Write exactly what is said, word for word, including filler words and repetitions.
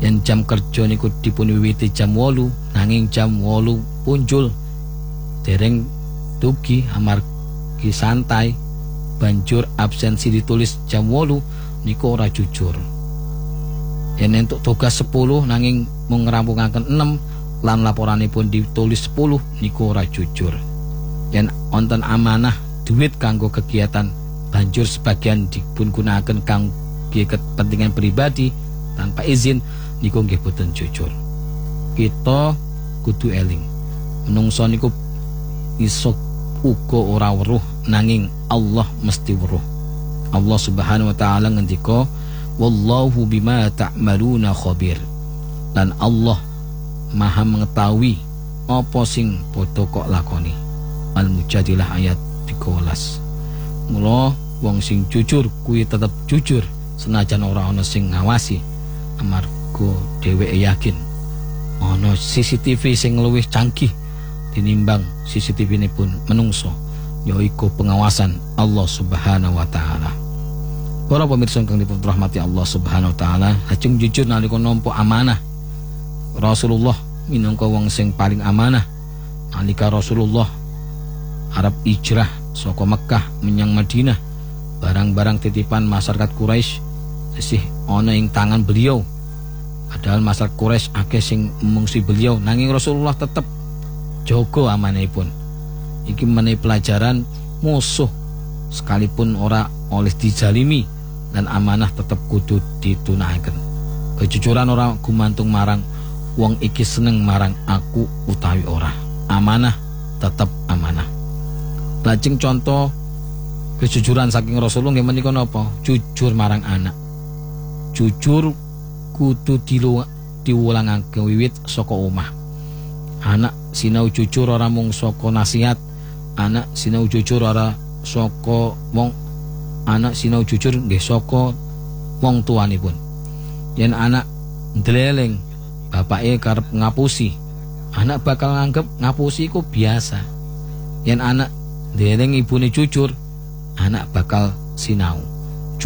Yen jam kerja niku dipun wiwiti jam wolu, nanging jam wolu punjul dereng dugi amargi santai, banjur absensi ditulis jam wolu niku ora jujur. Yen entuk tugas sepuluh nanging mung ngrampungaken enam lan laporanipun ditulis sepuluh niku ora jujur. Yen wonten amanah duit kanggo kegiatan banjur sebagian dipun gunakaken kangge kepentingan pribadi tanpa izin niku nggih boten jujur. Kita kudu eling menungso niku iso uga ora weruh nanging Allah mesti weruh. Allah Subhanahu wa taala ngendika wallahu bima ta'maluna khabir. Dan Allah Maha mengetahui apa sing padha kok lakoni. Al-Mujadilah ayat tiga belas. Mula wong sing jujur kuwi tetep jujur senajan ora ana sing ngawasi. Amarga dheweke yakin ana C C T V sing luwih canggih tinimbang C C T V ini pun menungso, yaiku pengawasan Allah Subhanahu wa taala. Para pemirsa kang dipun rahmati Allah Subhanahu wa taala, lajeng jujur nalika nampa amanah. Rasulullah minangka wong sing paling amanah nalika Rasulullah arep hijrah saka Mekah menyang Madinah, barang-barang titipan masyarakat Quraisy isih ana ing tangan beliau. Padahal masyarakat Quraisy akeh sing mungsi beliau, nanging Rasulullah tetep jaga amanahipun. Iki menehi pelajaran musuh sekalipun ora oleh dijalimi dan amanah tetep kudu ditunaikan. Kejujuran ora gumantung marang wong iki seneng marang aku utawi ora. Amanah tetep amanah. Lajeng contoh kejujuran saking Rasulullah nggih menika napa? Jujur marang anak. Jujur kudu diwulangake wiwit saka omah. Anak sinau jujur ora mung saka nasihat, anak sinau jujur ora saka wong anak sinau jujur nggih saka wong tuanipun. Yen anak ndeleleng bapake karep ngapusi, anak bakal nganggep ngapusi iku biasa. Yen anak ndeleng ibune jujur, anak bakal sinau.